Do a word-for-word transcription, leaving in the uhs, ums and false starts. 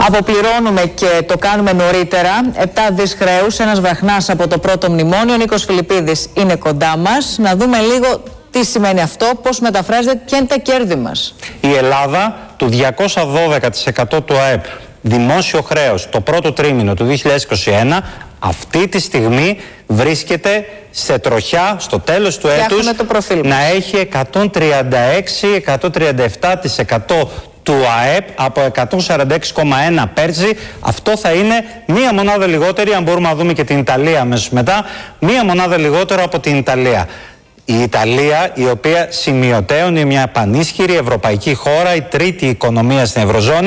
Αποπληρώνουμε και το κάνουμε νωρίτερα. επτά δις χρέους, ένας βραχνάς από το πρώτο μνημόνιο. Ο Νίκος Φιλιππίδης είναι κοντά μας. Να δούμε λίγο τι σημαίνει αυτό, πώς μεταφράζεται, ποια είναι τα κέρδη μας. Η Ελλάδα του διακόσια δώδεκα τοις εκατό του ΑΕΠ δημόσιο χρέος το πρώτο τρίμηνο του δύο χιλιάδες είκοσι ένα αυτή τη στιγμή βρίσκεται σε τροχιά στο τέλος του έτους να έχει εκατόν τριάντα έξι με εκατόν τριάντα επτά τοις εκατό του ΑΕΠ από εκατόν σαράντα έξι κόμμα ένα πέρσι. Αυτό θα είναι μία μονάδα λιγότερη, αν μπορούμε να δούμε και την Ιταλία αμέσως μετά, μία μονάδα λιγότερο από την Ιταλία. Η Ιταλία, η οποία σημειωτέων είναι μια πανίσχυρη ευρωπαϊκή χώρα, η τρίτη οικονομία στην Ευρωζώνη.